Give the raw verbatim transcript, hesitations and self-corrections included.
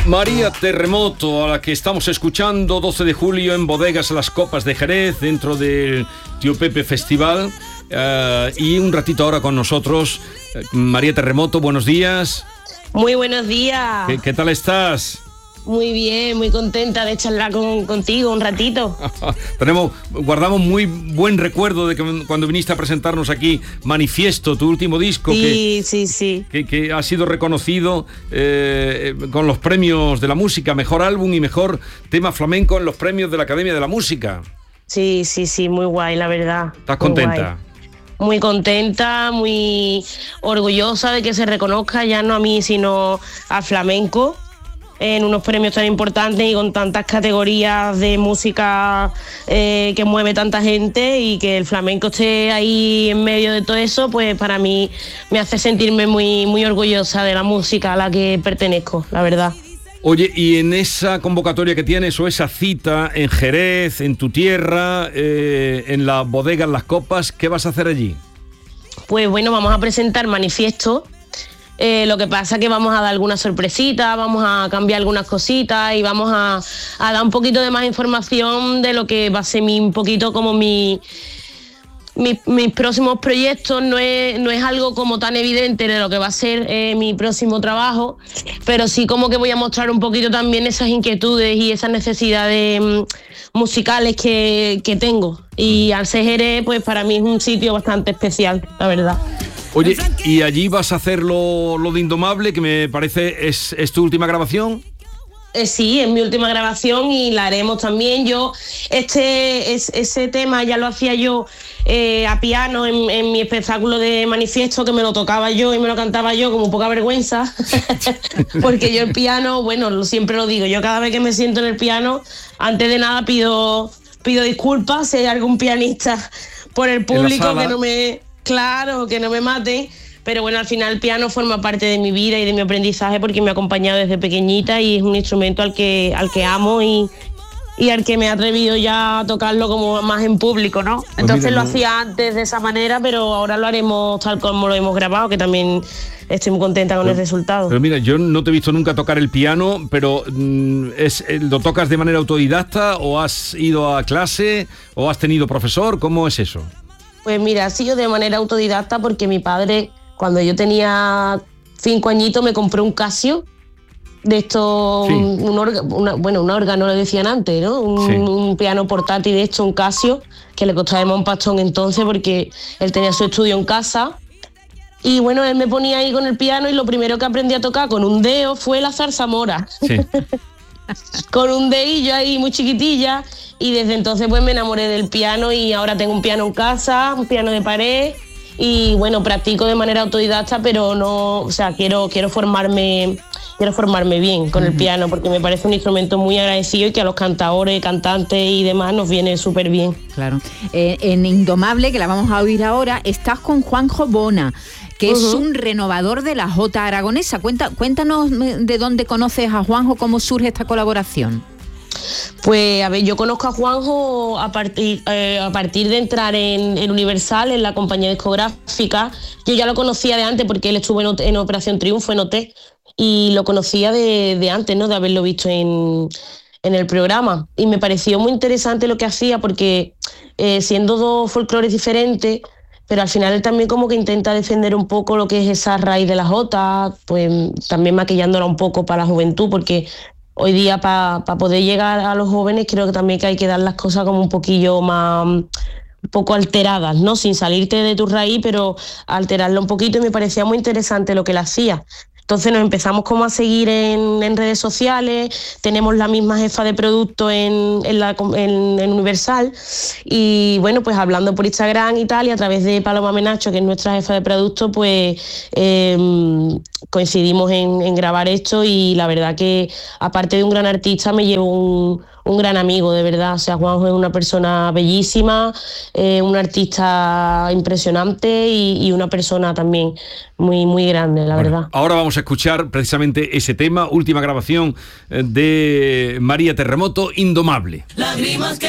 María Terremoto, a la que estamos escuchando, doce de julio en Bodegas Las Copas de Jerez, dentro del Tío Pepe Festival. Uh, y un ratito ahora con nosotros, María Terremoto, buenos días. Muy buenos días. ¿Qué, qué tal estás? Muy bien, muy contenta de charlar con, contigo un ratito. Tenemos, guardamos muy buen recuerdo de que cuando viniste a presentarnos aquí Manifiesto, tu último disco, sí, que, sí, sí. Que, que ha sido reconocido eh, con los premios de la música, mejor álbum y mejor tema flamenco en los premios de la Academia de la Música. Sí, sí, sí, muy guay, la verdad. ¿Estás contenta? Muy, muy contenta, muy orgullosa de que se reconozca ya no a mí, sino al flamenco, en unos premios tan importantes y con tantas categorías de música eh, que mueve tanta gente, y que el flamenco esté ahí en medio de todo eso, pues para mí me hace sentirme muy, muy orgullosa de la música a la que pertenezco, la verdad. Oye, y en esa convocatoria que tienes, o esa cita en Jerez, en tu tierra, eh, en la bodega Las Copas, ¿qué vas a hacer allí? Pues bueno, vamos a presentar Manifiesto. Eh, lo que pasa es que vamos a dar algunas sorpresitas, vamos a cambiar algunas cositas y vamos a, a dar un poquito de más información de lo que va a ser mi, un poquito como mi, mi, mis próximos proyectos. No es, no es algo como tan evidente de lo que va a ser eh, mi próximo trabajo, pero sí como que voy a mostrar un poquito también esas inquietudes y esas necesidades um, musicales que, que tengo. Y al ser Jerez, pues para mí es un sitio bastante especial, la verdad. Oye, ¿y allí vas a hacer lo, lo de Indomable, que me parece es, es tu última grabación? Eh, sí, es mi última grabación y la haremos también. Yo, este, es, ese tema ya lo hacía yo eh, a piano en, en mi espectáculo de Manifiesto, que me lo tocaba yo y me lo cantaba yo como poca vergüenza, porque yo el piano, bueno, siempre lo digo, yo cada vez que me siento en el piano, antes de nada pido, pido disculpas si hay algún pianista por el público que no me... Claro, que no me mate, pero bueno, al final el piano forma parte de mi vida y de mi aprendizaje, porque me ha acompañado desde pequeñita y es un instrumento al que, al que amo y, y al que me he atrevido ya a tocarlo como más en público, ¿no? Pues entonces mira, lo no... hacía antes de esa manera, pero ahora lo haremos tal como lo hemos grabado, que también estoy muy contenta con pero, el resultado. Pero mira, yo no te he visto nunca tocar el piano, pero es, ¿lo tocas de manera autodidacta o has ido a clase o has tenido profesor? ¿Cómo es eso? Pues mira, ha sido de manera autodidacta, porque mi padre, cuando yo tenía cinco añitos, me compró un Casio, de esto, sí. un, un orga, una, bueno, un órgano lo decían antes, ¿no? Un, sí. un piano portátil de esto, un Casio, que le costaba un pastón entonces, porque él tenía su estudio en casa. Y bueno, él me ponía ahí con el piano y lo primero que aprendí a tocar con un dedo fue la zarzamora. Sí. Con un dedillo ahí muy chiquitilla, y desde entonces pues me enamoré del piano y ahora tengo un piano en casa, un piano de pared, y bueno, practico de manera autodidacta, pero no, o sea, quiero, quiero formarme, quiero formarme bien con el piano, porque me parece un instrumento muy agradecido y que a los cantadores, cantantes y demás nos viene súper bien. Claro. Eh, en Indomable, que la vamos a oír ahora, estás con Juanjo Bona, que uh-huh. es un renovador de la jota aragonesa. Cuenta, cuéntanos de dónde conoces a Juanjo, cómo surge esta colaboración. Pues a ver, yo conozco a Juanjo a partir, eh, a partir de entrar en, en Universal, en la compañía discográfica. Yo ya lo conocía de antes, porque él estuvo en, en Operación Triunfo, en O T, y lo conocía de, de antes, ¿no? De haberlo visto en, en el programa. Y me pareció muy interesante lo que hacía, porque eh, siendo dos folclores diferentes, pero al final él también como que intenta defender un poco lo que es esa raíz de la jota, pues también maquillándola un poco para la juventud, porque hoy día para pa poder llegar a los jóvenes creo que también que hay que dar las cosas como un poquillo más, un poco alteradas, ¿no? Sin salirte de tu raíz, pero alterarlo un poquito, y me parecía muy interesante lo que él hacía. Entonces nos empezamos como a seguir en, en redes sociales, tenemos la misma jefa de producto en, en, la, en, en Universal, y bueno, pues hablando por Instagram y tal, y a través de Paloma Menacho, que es nuestra jefa de producto, pues eh, coincidimos en, en grabar esto, y la verdad que aparte de un gran artista me llevo un, un gran amigo, de verdad. O sea, Juanjo es una persona bellísima, eh, un artista impresionante y, y una persona también muy, muy grande, la bueno, verdad. Ahora vamos a escuchar precisamente ese tema, última grabación de María Terremoto, Indomable. Lágrimas que